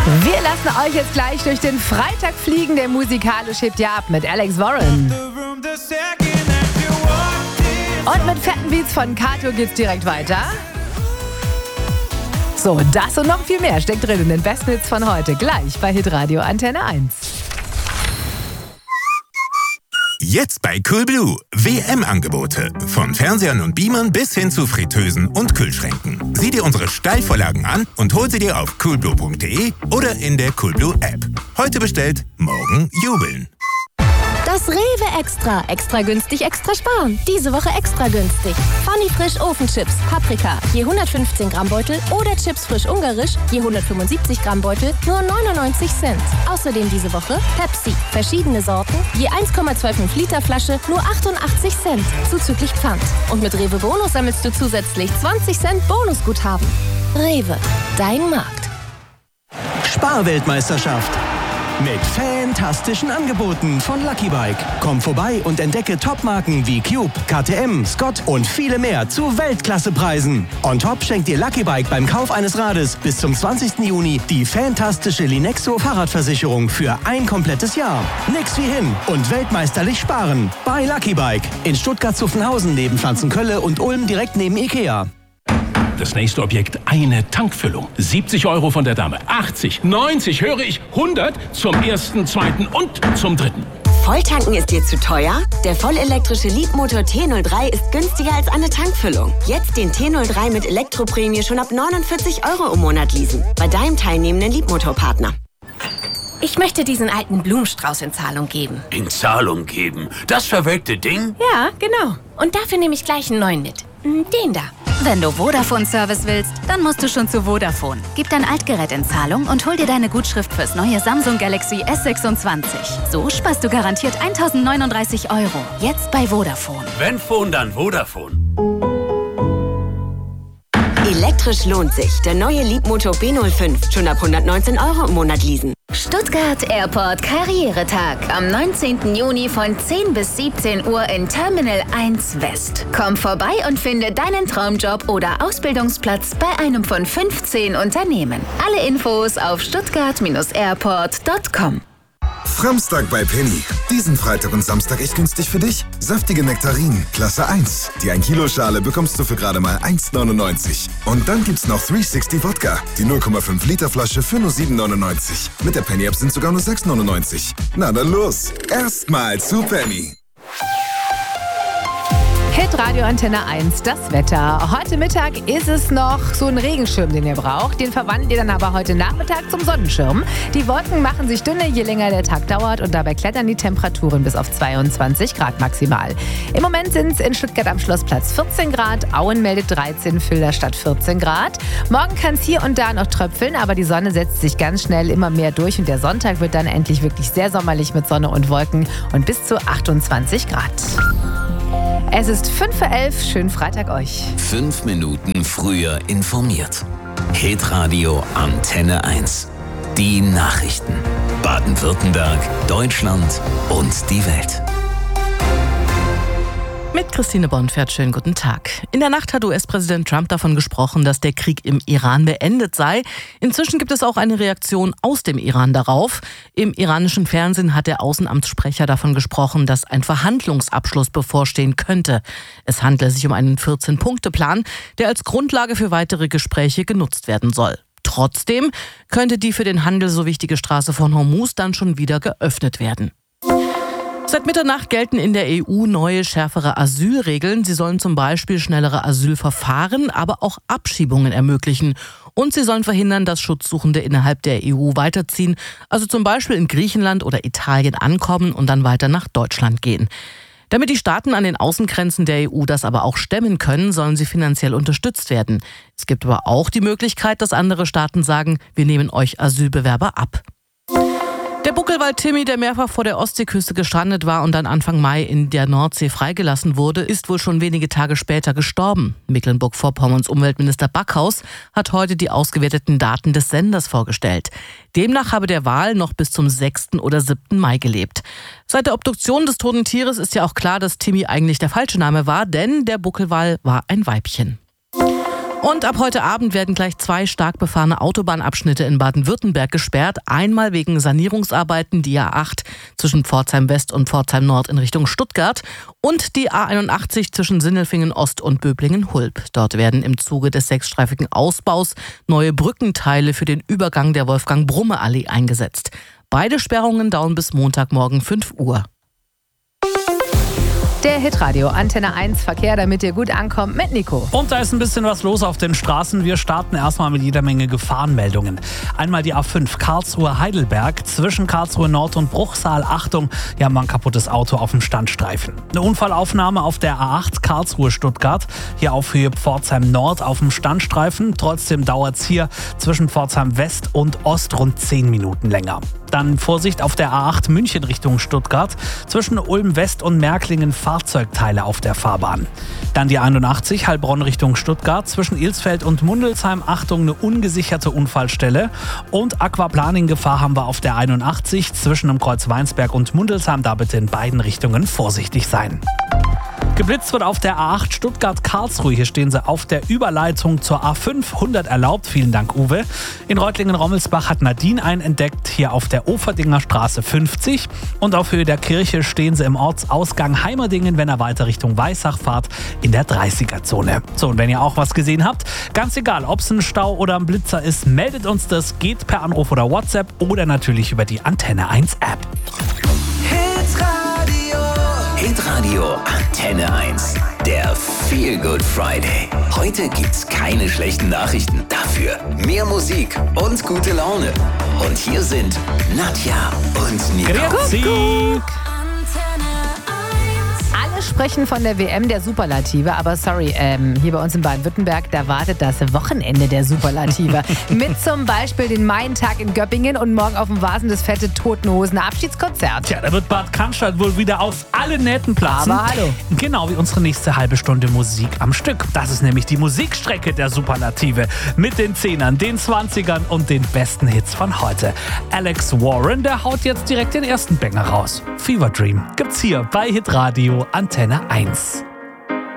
Wir lassen euch jetzt gleich durch den Freitag fliegen, der musikalisch hebt ja ab mit Alex Warren. Und mit fetten Beats von Kato geht's direkt weiter. So, das und noch viel mehr steckt drin in den besten Hits von heute, gleich bei Hitradio Antenne 1. Jetzt bei Coolblue. WM-Angebote. Von Fernsehern und Beamern bis hin zu Fritteusen und Kühlschränken. Sieh dir unsere Steilvorlagen an und hol sie dir auf coolblue.de oder in der Coolblue-App. Heute bestellt, morgen jubeln. Das Rewe Extra. Extra günstig, extra sparen. Diese Woche extra günstig. Funny Frisch Ofenchips, Paprika, je 115 Gramm Beutel oder Chips frisch ungarisch, je 175 Gramm Beutel, nur 99 Cent. Außerdem diese Woche Pepsi, verschiedene Sorten, je 1,25 Liter Flasche, nur 88 Cent, zuzüglich Pfand. Und mit Rewe Bonus sammelst du zusätzlich 20 Cent Bonusguthaben. Rewe, dein Markt. Sparweltmeisterschaft. Mit fantastischen Angeboten von Lucky Bike. Komm vorbei und entdecke Topmarken wie Cube, KTM, Scott und viele mehr zu Weltklassepreisen. On top schenkt dir Lucky Bike beim Kauf eines Rades bis zum 20. Juni die fantastische Linexo Fahrradversicherung für ein komplettes Jahr. Nix wie hin und weltmeisterlich sparen. Bei Lucky Bike in Stuttgart-Zuffenhausen neben Pflanzenkölle und Ulm direkt neben Ikea. Das nächste Objekt, eine Tankfüllung. 70 € von der Dame, 80, 90, höre ich, 100 zum ersten, zweiten und zum dritten. Volltanken ist dir zu teuer? Der vollelektrische Leapmotor T03 ist günstiger als eine Tankfüllung. Jetzt den T03 mit Elektroprämie schon ab 49 € im Monat leasen. Bei deinem teilnehmenden Leapmotor-Partner. Ich möchte diesen alten Blumenstrauß in Zahlung geben. In Zahlung geben? Das verwelkte Ding? Ja, genau. Und dafür nehme ich gleich einen neuen mit. Den da. Wenn du Vodafone-Service willst, dann musst du schon zu Vodafone. Gib dein Altgerät in Zahlung und hol dir deine Gutschrift fürs neue Samsung Galaxy S26. So sparst du garantiert 1.039 €. Jetzt bei Vodafone. Wenn Phone, dann Vodafone. Elektrisch lohnt sich. Der neue Leapmotor B05. Schon ab 119 € im Monat leasen. Stuttgart Airport Karrieretag. Am 19. Juni von 10 bis 17 Uhr in Terminal 1 West. Komm vorbei und finde deinen Traumjob oder Ausbildungsplatz bei einem von 15 Unternehmen. Alle Infos auf stuttgart-airport.com. Framstag bei Penny. Diesen Freitag und Samstag echt günstig für dich. Saftige Nektarinen, Klasse 1. Die 1 Kilo Schale bekommst du für gerade mal 1,99. Und dann gibt's noch 360 Wodka. Die 0,5 Liter Flasche für nur 7,99. Mit der Penny App sind sogar nur 6,99. Na dann los. Erstmal zu Penny. Hitradio Antenne 1, das Wetter. Heute Mittag ist es noch so ein Regenschirm, den ihr braucht. Den verwandelt ihr dann aber heute Nachmittag zum Sonnenschirm. Die Wolken machen sich dünner, je länger der Tag dauert. Und dabei klettern die Temperaturen bis auf 22 Grad maximal. Im Moment sind es in Stuttgart am Schlossplatz 14 Grad. Auen meldet 13, Filderstadt 14 Grad. Morgen kann es hier und da noch tröpfeln, aber die Sonne setzt sich ganz schnell immer mehr durch. Und der Sonntag wird dann endlich wirklich sehr sommerlich mit Sonne und Wolken und bis zu 28 Grad. Es ist 5:11 Uhr. Schönen Freitag euch. 5 Minuten früher informiert. Hitradio Antenne 1. Die Nachrichten. Baden-Württemberg, Deutschland und die Welt. Mit Christine Bonfert, schönen guten Tag. In der Nacht hat US-Präsident Trump davon gesprochen, dass der Krieg im Iran beendet sei. Inzwischen gibt es auch eine Reaktion aus dem Iran darauf. Im iranischen Fernsehen hat der Außenamtssprecher davon gesprochen, dass ein Verhandlungsabschluss bevorstehen könnte. Es handle sich um einen 14-Punkte-Plan, der als Grundlage für weitere Gespräche genutzt werden soll. Trotzdem könnte die für den Handel so wichtige Straße von Hormuz dann schon wieder geöffnet werden. Seit Mitternacht gelten in der EU neue, schärfere Asylregeln. Sie sollen zum Beispiel schnellere Asylverfahren, aber auch Abschiebungen ermöglichen. Und sie sollen verhindern, dass Schutzsuchende innerhalb der EU weiterziehen, also zum Beispiel in Griechenland oder Italien ankommen und dann weiter nach Deutschland gehen. Damit die Staaten an den Außengrenzen der EU das aber auch stemmen können, sollen sie finanziell unterstützt werden. Es gibt aber auch die Möglichkeit, dass andere Staaten sagen, wir nehmen euch Asylbewerber ab. Der Buckelwal Timmy, der mehrfach vor der Ostseeküste gestrandet war und dann Anfang Mai in der Nordsee freigelassen wurde, ist wohl schon wenige Tage später gestorben. Mecklenburg-Vorpommerns Umweltminister Backhaus hat heute die ausgewerteten Daten des Senders vorgestellt. Demnach habe der Wal noch bis zum 6. oder 7. Mai gelebt. Seit der Obduktion des toten Tieres ist ja auch klar, dass Timmy eigentlich der falsche Name war, denn der Buckelwal war ein Weibchen. Und ab heute Abend werden gleich 2 stark befahrene Autobahnabschnitte in Baden-Württemberg gesperrt. Einmal wegen Sanierungsarbeiten die A8 zwischen Pforzheim West und Pforzheim Nord in Richtung Stuttgart und die A81 zwischen Sindelfingen Ost und Böblingen-Hulb. Dort werden im Zuge des 6-streifigen Ausbaus neue Brückenteile für den Übergang der Wolfgang-Brumme-Allee eingesetzt. Beide Sperrungen dauern bis Montagmorgen 5 Uhr. Der Hitradio Antenne 1 Verkehr, damit ihr gut ankommt, mit Nico. Und da ist ein bisschen was los auf den Straßen. Wir starten erstmal mit jeder Menge Gefahrenmeldungen. Einmal die A5 Karlsruhe-Heidelberg zwischen Karlsruhe Nord und Bruchsal. Achtung, hier haben wir ein kaputtes Auto auf dem Standstreifen. Eine Unfallaufnahme auf der A8 Karlsruhe-Stuttgart. Hier auf Höhe Pforzheim Nord auf dem Standstreifen. Trotzdem dauert es hier zwischen Pforzheim West und Ost rund 10 Minuten länger. Dann Vorsicht auf der A8 München Richtung Stuttgart. Zwischen Ulm West und Märklingen Fahrzeugteile auf der Fahrbahn. Dann die 81 Heilbronn Richtung Stuttgart. Zwischen Ilsfeld und Mundelsheim. Achtung, eine ungesicherte Unfallstelle. Und Aquaplaning-Gefahr haben wir auf der 81 zwischen dem Kreuz Weinsberg und Mundelsheim. Da bitte in beiden Richtungen vorsichtig sein. Geblitzt wird auf der A8 Stuttgart-Karlsruhe. Hier stehen sie auf der Überleitung zur A5. 100 erlaubt. Vielen Dank, Uwe. In Reutlingen-Rommelsbach hat Nadine einen entdeckt. Hier auf der Oferdinger Straße 50. Und auf Höhe der Kirche stehen sie im Ortsausgang Heimerdingen, wenn ihr weiter Richtung Weissach fahrt, in der 30er-Zone. So, und wenn ihr auch was gesehen habt, ganz egal, ob es ein Stau oder ein Blitzer ist, meldet uns das. Geht per Anruf oder WhatsApp oder natürlich über die Antenne 1 App. Hitradio Antenne 1. Der Feel Good Friday. Heute gibt's keine schlechten Nachrichten. Dafür mehr Musik und gute Laune. Und hier sind Nadja und Nico. Alle sprechen von der WM der Superlative, aber sorry, hier bei uns in Baden-Württemberg, da wartet das Wochenende der Superlative. Mit zum Beispiel den Main-Tag in Göppingen und morgen auf dem Vasen das fette Toten Hosen Abschiedskonzert. Tja, da wird Bad Cannstatt wohl wieder auf alle Nähten platzen. Aber hallo. Genau wie unsere nächste halbe Stunde Musik am Stück. Das ist nämlich die Musikstrecke der Superlative. Mit den 10ern, den 20ern und den besten Hits von heute. Alex Warren, der haut jetzt direkt den ersten Banger raus. Fever Dream gibt's hier bei Hitradio Antenne 1.